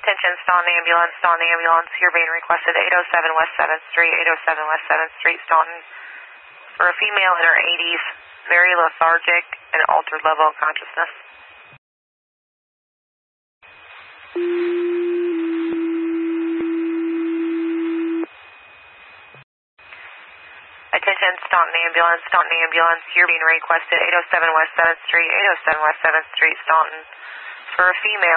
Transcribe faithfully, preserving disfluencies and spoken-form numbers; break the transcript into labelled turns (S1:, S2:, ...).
S1: Attention, Staunton Ambulance, Staunton Ambulance. You're being requested eight oh seven West seventh Street, eight oh seven West seventh Street, Staunton. For a female in her eighties, very lethargic and altered level of consciousness. Attention, Staunton Ambulance, Staunton Ambulance. You're being requested eight oh seven West seventh Street, eight oh seven West seventh Street, Staunton. For a female